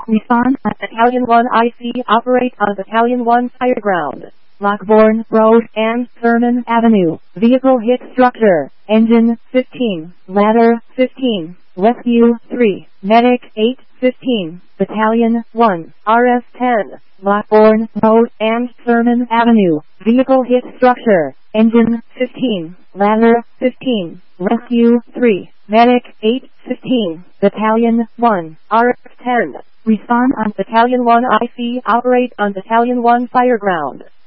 Respond at Battalion 1 IC. Operate on Battalion 1 Fireground. Lockbourne Road and Thurman Avenue. Vehicle hit structure. Engine 15. Ladder 15. Rescue 3. Medic 815. Battalion 1. RS 10. Lockbourne Road and Thurman Avenue. Vehicle hit structure. Engine 15. Ladder 15. Rescue 3. Medic 815. Battalion 1. RS 10. Respond on Battalion 1 IC. Operate on Battalion 1 Fireground.